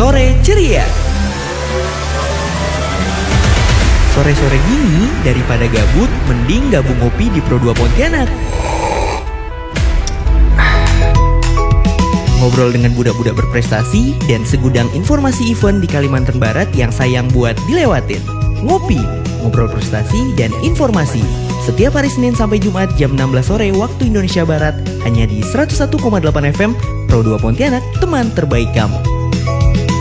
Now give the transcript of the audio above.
Sore Ceria. Sore-sore gini, daripada gabut, mending gabung ngopi di Pro2 Pontianak. Ngobrol dengan budak-budak berprestasi dan segudang informasi event di Kalimantan Barat yang sayang buat dilewatin. Ngopi, ngobrol prestasi dan informasi. Setiap hari Senin sampai Jumat jam 16 sore waktu Indonesia Barat, hanya di 101,8 FM Pro2 Pontianak, teman terbaik kamu.